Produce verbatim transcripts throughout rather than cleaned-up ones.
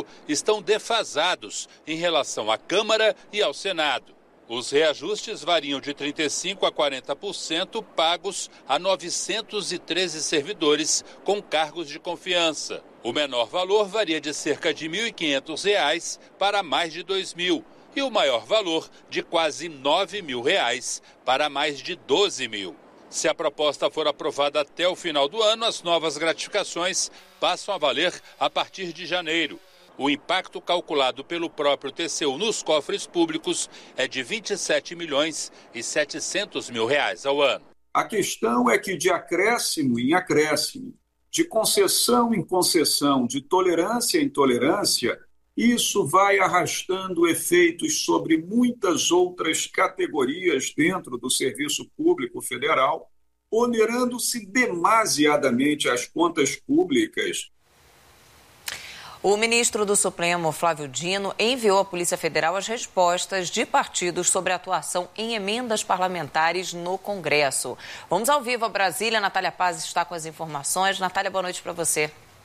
Executivo estão defasados em relação à Câmara e ao Senado. Os reajustes variam de trinta e cinco por cento a quarenta por cento pagos a novecentos e treze servidores com cargos de confiança. O menor valor varia de cerca de mil e quinhentos reais para mais de dois mil e o maior valor de quase nove mil reais para mais de doze mil. Se a proposta for aprovada até o final do ano, as novas gratificações passam a valer a partir de janeiro. O impacto calculado pelo próprio T C U nos cofres públicos é de vinte e sete milhões e setecentos mil reais ao ano. A questão é que de acréscimo em acréscimo, de concessão em concessão, de tolerância em tolerância, isso vai arrastando efeitos sobre muitas outras categorias dentro do serviço público federal, onerando-se demasiadamente as contas públicas. O ministro do Supremo, Flávio Dino, enviou à Polícia Federal as respostas de partidos sobre a atuação em emendas parlamentares no Congresso. Vamos ao vivo a Brasília. Natália Paz está com as informações. Natália, boa noite para você.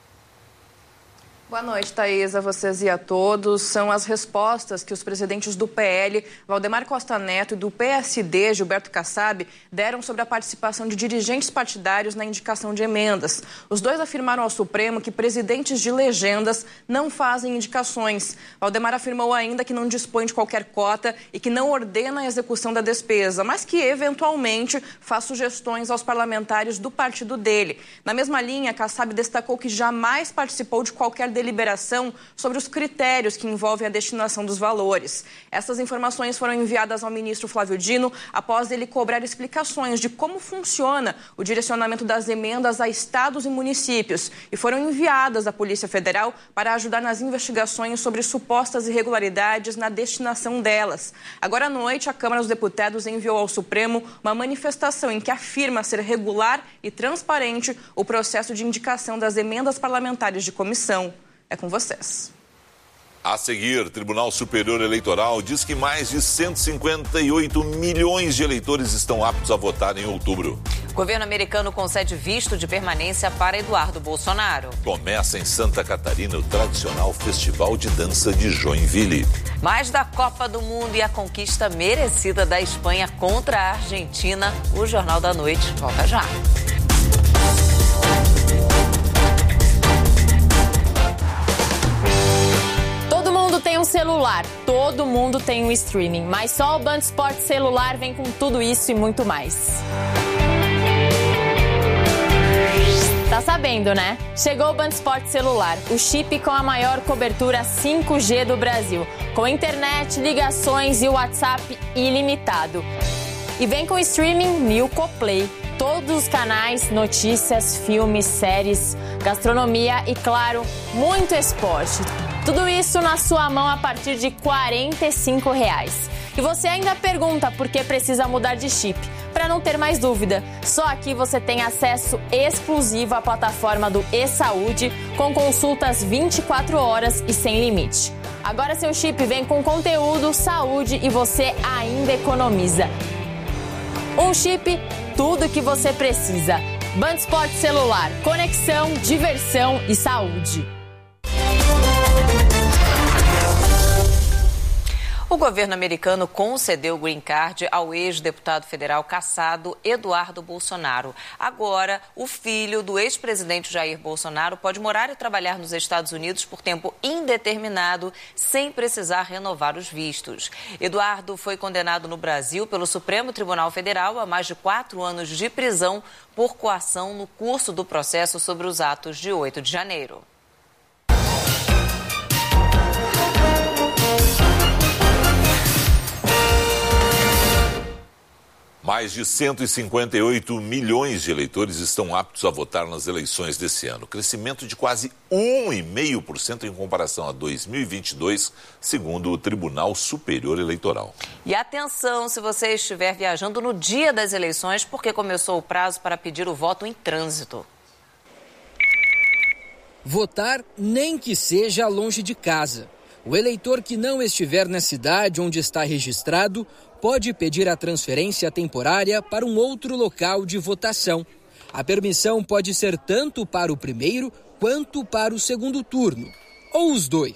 Boa noite, Thaís, a vocês e a todos. São as respostas que os presidentes do P L, Valdemar Costa Neto, e do P S D, Gilberto Kassab, deram sobre a participação de dirigentes partidários na indicação de emendas. Os dois afirmaram ao Supremo que presidentes de legendas não fazem indicações. Valdemar afirmou ainda que não dispõe de qualquer cota e que não ordena a execução da despesa, mas que, eventualmente, faz sugestões aos parlamentares do partido dele. Na mesma linha, Kassab destacou que jamais participou de qualquer deliberação sobre os critérios que envolvem a destinação dos valores. Essas informações foram enviadas ao ministro Flávio Dino após ele cobrar explicações de como funciona o direcionamento das emendas a estados e municípios e foram enviadas à Polícia Federal para ajudar nas investigações sobre supostas irregularidades na destinação delas. Agora à noite, a Câmara dos Deputados enviou ao Supremo uma manifestação em que afirma ser regular e transparente o processo de indicação das emendas parlamentares de comissão. É com vocês. A seguir, Tribunal Superior Eleitoral diz que mais de cento e cinquenta e oito milhões de eleitores estão aptos a votar em outubro. O governo americano concede visto de permanência para Eduardo Bolsonaro. Começa em Santa Catarina o tradicional Festival de Dança de Joinville. Mais da Copa do Mundo e a conquista merecida da Espanha contra a Argentina. O Jornal da Noite volta já. Tem um celular, todo mundo tem um streaming, mas só o Band Esportes Celular vem com tudo isso e muito mais. Tá sabendo, né? Chegou o Band Esportes Celular, o chip com a maior cobertura cinco G do Brasil, com internet, ligações e WhatsApp ilimitado. E vem com streaming Nilco Play. Todos os canais, notícias, filmes, séries, gastronomia e, claro, muito esporte. Tudo isso na sua mão a partir de quarenta e cinco reais. E você ainda pergunta por que precisa mudar de chip. Para não ter mais dúvida, só aqui você tem acesso exclusivo à plataforma do eSaúde, com consultas vinte e quatro horas e sem limite. Agora seu chip vem com conteúdo, saúde e você ainda economiza. Um chip, tudo que você precisa. Band Esportes Celular, conexão, diversão e saúde. O governo americano concedeu o green card ao ex-deputado federal cassado Eduardo Bolsonaro. Agora, o filho do ex-presidente Jair Bolsonaro pode morar e trabalhar nos Estados Unidos por tempo indeterminado, sem precisar renovar os vistos. Eduardo foi condenado no Brasil pelo Supremo Tribunal Federal a mais de quatro anos de prisão por coação no curso do processo sobre os atos de oito de janeiro. Mais de cento e cinquenta e oito milhões de eleitores estão aptos a votar nas eleições desse ano. Crescimento de quase um vírgula cinco por cento em comparação a dois mil e vinte e dois, segundo o Tribunal Superior Eleitoral. E atenção se você estiver viajando no dia das eleições, porque começou o prazo para pedir o voto em trânsito. Votar nem que seja longe de casa. O eleitor que não estiver na cidade onde está registrado pode pedir a transferência temporária para um outro local de votação. A permissão pode ser tanto para o primeiro quanto para o segundo turno, ou os dois.